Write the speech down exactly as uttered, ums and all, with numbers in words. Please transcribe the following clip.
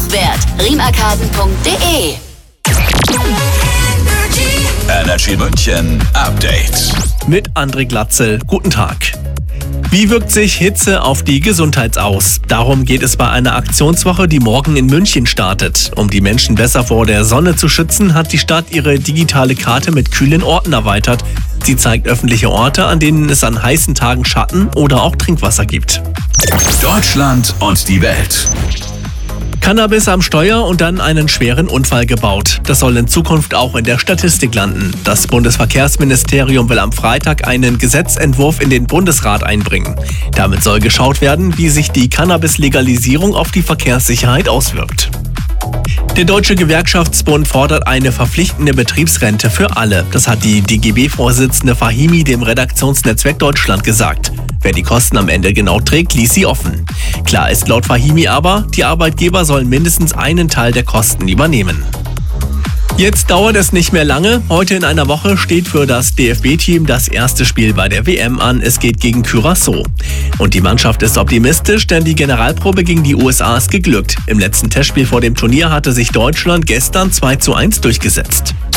Wert. riemarkaden punkt de. Energy München Update. Mit André Glatzel. Guten Tag. Wie wirkt sich Hitze auf die Gesundheit aus? Darum geht es bei einer Aktionswoche, die morgen in München startet. Um die Menschen besser vor der Sonne zu schützen, hat die Stadt ihre digitale Karte mit kühlen Orten erweitert. Sie zeigt öffentliche Orte, an denen es an heißen Tagen Schatten oder auch Trinkwasser gibt. Deutschland und die Welt. Cannabis am Steuer und dann einen schweren Unfall gebaut. Das soll in Zukunft auch in der Statistik landen. Das Bundesverkehrsministerium will am Freitag einen Gesetzentwurf in den Bundesrat einbringen. Damit soll geschaut werden, wie sich die Cannabis-Legalisierung auf die Verkehrssicherheit auswirkt. Der Deutsche Gewerkschaftsbund fordert eine verpflichtende Betriebsrente für alle. Das hat die D G B-Vorsitzende Fahimi dem Redaktionsnetzwerk Deutschland gesagt. Wer die Kosten am Ende genau trägt, ließ sie offen. Klar ist laut Fahimi aber, die Arbeitgeber sollen mindestens einen Teil der Kosten übernehmen. Jetzt dauert es nicht mehr lange. Heute in einer Woche steht für das D F B-Team das erste Spiel bei der W M an. Es geht gegen Curaçao. Und die Mannschaft ist optimistisch, denn die Generalprobe gegen die U S A ist geglückt. Im letzten Testspiel vor dem Turnier hatte sich Deutschland gestern zwei zu eins durchgesetzt.